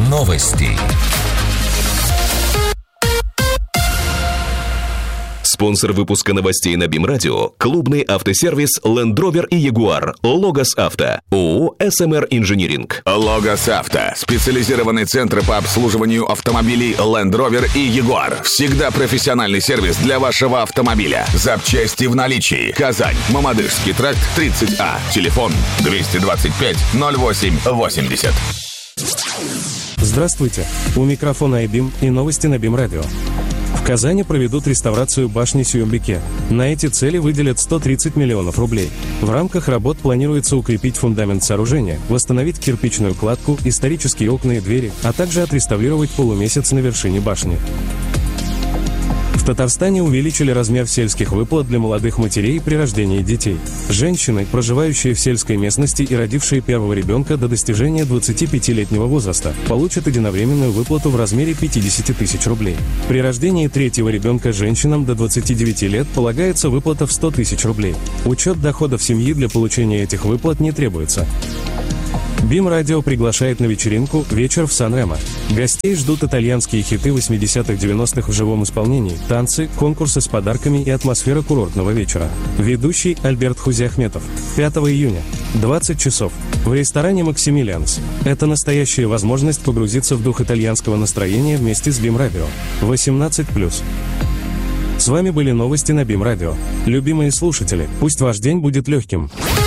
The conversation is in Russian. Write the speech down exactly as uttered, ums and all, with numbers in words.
Новости. Спонсор выпуска новостей на БИМ-радио – клубный автосервис Land Rover и Jaguar. Логос Авто. ООО эс эм эр Инжиниринг. Логос Авто. Специализированный центр по обслуживанию автомобилей Land Rover и Jaguar. Всегда профессиональный сервис для вашего автомобиля. Запчасти в наличии. Казань. Мамадышский тракт тридцать А. Телефон двести двадцать пять ноль восемь восемьдесят. Здравствуйте. У микрофона Айбим и новости на БИМ-радио. В Казани проведут реставрацию башни Сюембике. На эти цели выделят сто тридцать миллионов рублей. В рамках работ планируется укрепить фундамент сооружения, восстановить кирпичную кладку, исторические окна и двери, а также отреставрировать полумесяц на вершине башни. В Татарстане увеличили размер сельских выплат для молодых матерей при рождении детей. Женщины, проживающие в сельской местности и родившие первого ребенка до достижения двадцатипятилетнего возраста, получат единовременную выплату в размере пятьдесят тысяч рублей. При рождении третьего ребенка женщинам до двадцати девяти лет полагается выплата в сто тысяч рублей. Учет доходов семьи для получения этих выплат не требуется. БИМ-радио приглашает на вечеринку «Вечер в Сан-Ремо». Гостей ждут итальянские хиты восьмидесятых-девяностых в живом исполнении, танцы, конкурсы с подарками и атмосфера курортного вечера. Ведущий Альберт Хузиахметов. пятого июня, двадцать часов. В ресторане «Максимилианс». Это настоящая возможность погрузиться в дух итальянского настроения вместе с БИМ-радио. восемнадцать плюс. С вами были новости на БИМ-радио. Любимые слушатели, пусть ваш день будет легким.